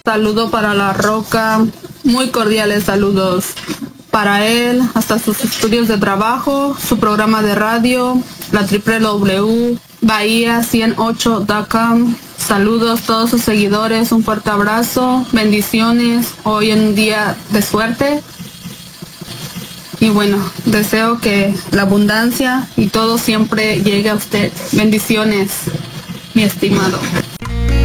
Saludo para La Roca, muy cordiales saludos para él, hasta sus estudios de trabajo, su programa de radio, la www bahía108.com. Saludos a todos sus seguidores, un fuerte abrazo, bendiciones, hoy en un día de suerte. Y bueno, deseo que la abundancia y todo siempre llegue a usted. Bendiciones, mi estimado.